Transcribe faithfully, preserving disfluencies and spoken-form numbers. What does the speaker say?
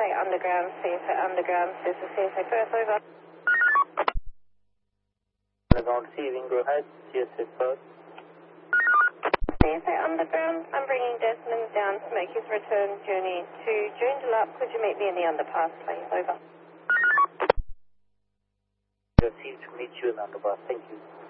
A Underground, C S A Underground, this is C S A Perth, over. Underground receiving, go ahead, C S A Perth. C S A Underground, I'm bringing Desmond down to make his return journey to Joondalup. Could you meet me in the underpass, please? Over. Received to meet you in the underpass, thank you.